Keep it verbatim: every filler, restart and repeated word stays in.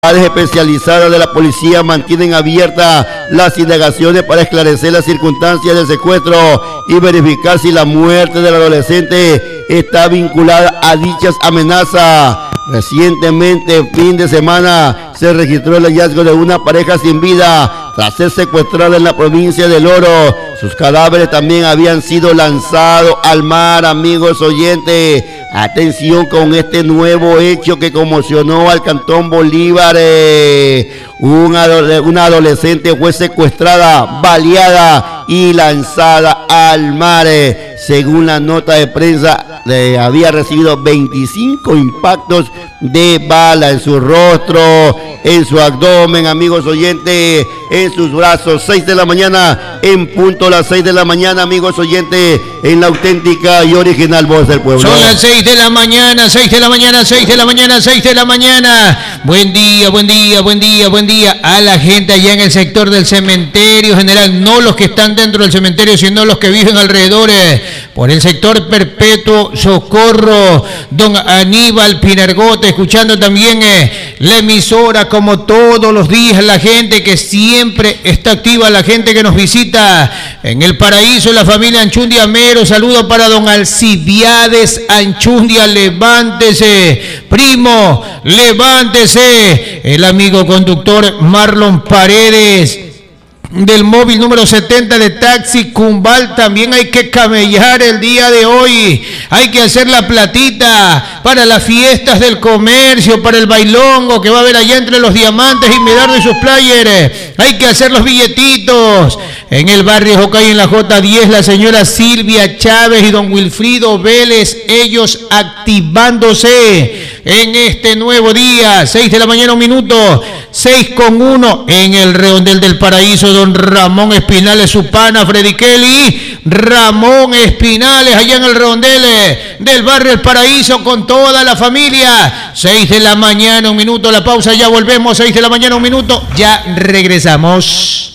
Especializadas de la policía mantienen abiertas las indagaciones para esclarecer las circunstancias del secuestro y verificar si la muerte del adolescente está vinculada a dichas amenazas. Recientemente, fin de semana, se registró el hallazgo de una pareja sin vida tras ser secuestrada en la provincia del Oro. Sus cadáveres también habían sido lanzados al mar, amigos oyentes. Atención con este nuevo hecho que conmocionó al Cantón Bolívar. Eh, una, una adolescente fue secuestrada, baleada y lanzada al mar. Eh, según la nota de prensa, eh, había recibido veinticinco impactos de bala en su rostro, en su abdomen, amigos oyentes, en sus brazos. Seis de la mañana, en punto las seis de la mañana, amigos oyentes, en la auténtica y original voz del pueblo. Son las seis de la mañana, seis de la mañana, seis de la mañana, seis de la mañana. Buen día, buen día, buen día, buen día a la gente allá en el sector del cementerio general, no los que están dentro del cementerio, sino los que viven alrededor, eh, por el sector Perpetuo Socorro, don Aníbal Pinargote, escuchando también eh, la emisora como todos los días, la gente que siempre está activa, la gente que nos visita en el paraíso, la familia Anchundia Mero. Saludo para don Alcibiades Anchundia, levántese, primo, levántese. El amigo conductor Marlon Paredes del móvil número setenta de Taxi Cumbal. También hay que camellar el día de hoy, hay que hacer la platita para las fiestas del comercio, para el bailongo que va a haber allá entre los Diamantes y Medardo y sus players. Hay que hacer los billetitos en el barrio Jocay, en la J diez, la señora Silvia Chávez y don Wilfrido Vélez, ellos activándose en este nuevo día. Seis de la mañana, un minuto, seis con uno, en el redondel del paraíso, don Ramón Espinales, su pana Freddy Kelly, Ramón Espinales, allá en el redondel del barrio El Paraíso con toda la familia. Seis de la mañana, un minuto, la pausa, ya volvemos. Seis de la mañana, un minuto, ya regresamos.